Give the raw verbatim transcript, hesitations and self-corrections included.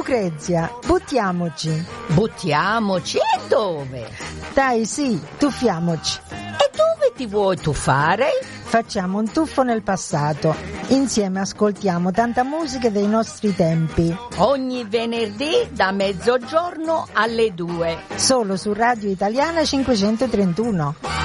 Lucrezia, buttiamoci. Buttiamoci? E dove? Dai, sì, tuffiamoci. E dove ti vuoi tuffare? Facciamo un tuffo nel passato. Insieme ascoltiamo tanta musica dei nostri tempi. Ogni venerdì da mezzogiorno alle due. Solo su Radio Italiana cinquecentotrentuno.